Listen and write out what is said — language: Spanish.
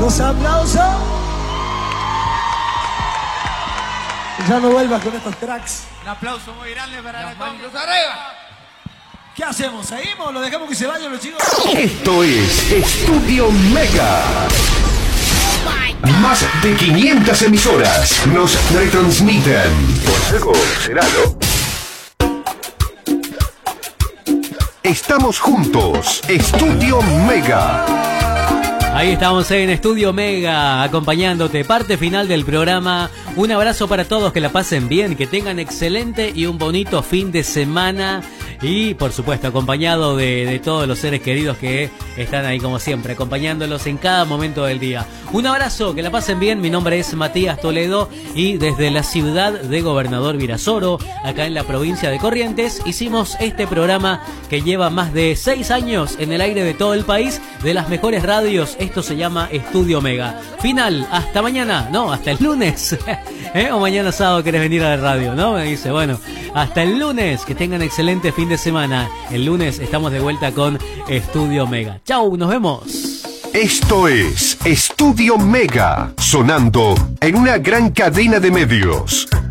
Los aplausos. Ya no vuelvas con estos cracks. Un aplauso muy grande para la manitos arriba. ¿Qué hacemos? ¿Seguimos? ¿Lo dejamos que se vayan los chicos? Esto es Estudio Mega. Más de 500 emisoras nos retransmiten. Por algo será, ¿no? Estamos juntos. Estudio Mega. Ahí estamos en Estudio Mega, acompañándote, parte final del programa. Un abrazo para todos, que la pasen bien, que tengan excelente y un bonito fin de semana. Y por supuesto acompañado de todos los seres queridos que están ahí como siempre, acompañándolos en cada momento del día. Un abrazo, que la pasen bien. Mi nombre es Matías Toledo y desde la ciudad de Gobernador Virasoro, acá en la provincia de Corrientes, hicimos este programa que lleva más de 6 años en el aire de todo el país, de las mejores radios. Esto se llama Estudio Mega. Final, hasta mañana, no, hasta el lunes. O mañana sábado querés venir a la radio, ¿no? Me dice, bueno, hasta el lunes, que tengan excelente fin de semana. El lunes estamos de vuelta con Estudio Mega. Chau, nos vemos. Esto es Estudio Mega, sonando en una gran cadena de medios.